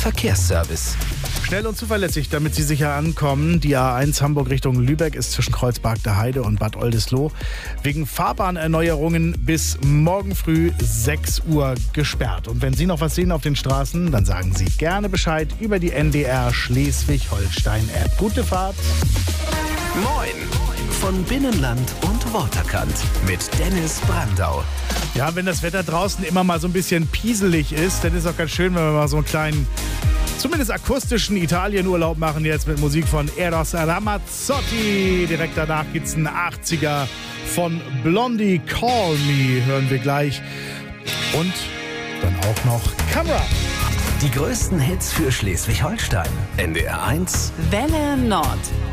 Verkehrsservice. Schnell und zuverlässig, damit Sie sicher ankommen. Die A1 Hamburg Richtung Lübeck ist zwischen Kreuzberg der Heide und Bad Oldesloe wegen Fahrbahnerneuerungen bis morgen früh 6 Uhr gesperrt. Und wenn Sie noch was sehen auf den Straßen, dann sagen Sie gerne Bescheid über die NDR Schleswig-Holstein-App. Gute Fahrt! Moin! Von Binnenland und Waterkant mit Dennis Brandau. Ja, wenn das Wetter draußen immer mal so ein bisschen pieselig ist, dann ist es auch ganz schön, wenn wir mal so einen kleinen, zumindest akustischen Italienurlaub machen, jetzt mit Musik von Eros Ramazzotti. Direkt danach gibt's einen 80er von Blondie, Call Me, hören wir gleich. Und dann auch noch Camera. Die größten Hits für Schleswig-Holstein. NDR 1 Welle Nord.